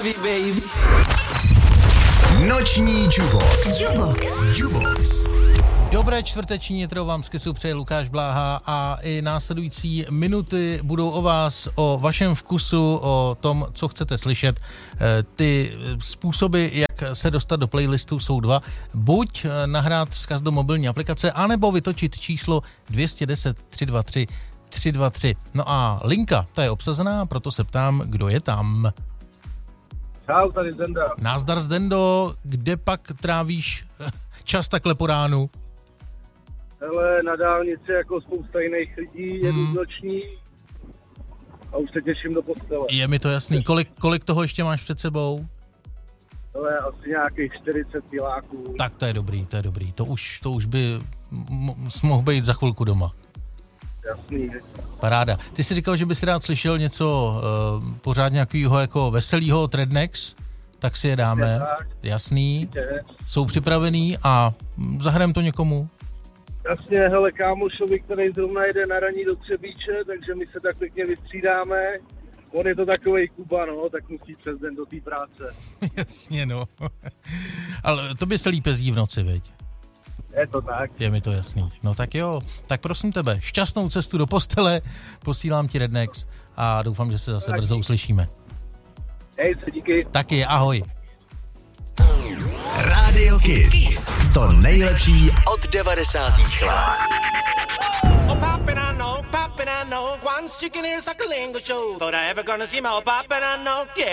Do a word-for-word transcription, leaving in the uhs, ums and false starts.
heavy, baby. Noční Jubox. Jubox. Jubox. Dobré čtvrteční jitro vám z Kysu přeje Lukáš Bláha a i následující minuty budou o vás, o vašem vkusu, o tom, co chcete slyšet. Ty způsoby, jak se dostat do playlistu, jsou dva. Buď nahrát vzkaz do mobilní aplikace, anebo vytočit číslo dvě stě deset tři dva tři tři dva tři. No a linka, ta je obsazená, proto se ptám, kdo je tam. Čau, tady Zdenda. Názdar Zdendo, kde pak trávíš čas takhle po ránu? Hele, na dálnici jako spousta jiných lidí, jedu hmm. noční a už se těším do postele. Je mi to jasný. Kolik, kolik toho ještě máš před sebou? Hele, asi nějakých čtyřicet kiláků. Tak to je dobrý, to je dobrý. To už, to už by m- mohl být za chvilku doma. Jasný. Paráda. Ty jsi říkal, že by si rád slyšel něco uh, pořád nějakého jako veselýho od Rednex, tak si je dáme. Tak. Jasný. Jsou připravený a zahrajeme to někomu? Jasně, hele, kámošovi, který zrovna jede na raní do Třebíče, takže my se tak pěkně vystřídáme. On je to takovej Kuba, no, tak musí přes den do té práce. Jasně, no. Ale to by se líp jezdí v noci, veď? Je to tak. Je mi to jasný. No tak jo, tak prosím tebe, šťastnou cestu do postele, posílám ti Rednex a doufám, že se zase tak brzo uslyšíme. Hej, se díky. Taky, ahoj. Radio Kiss. To nejlepší od devadesátých let. Oh, poppin', I know, poppin', I know. One chicken ears like a lingo show. Thought I ever gonna see my oh, poppin', I know, yeah.